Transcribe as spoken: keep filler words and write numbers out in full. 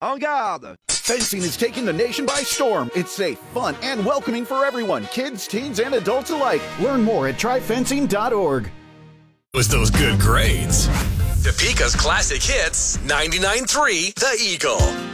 En garde! Fencing is taking the nation by storm. It's safe, fun, and welcoming for everyone, kids, teens, and adults alike. Learn more at try fencing dot org. Was those good grades? Topeka's classic hits, ninety-nine point three The Eagle.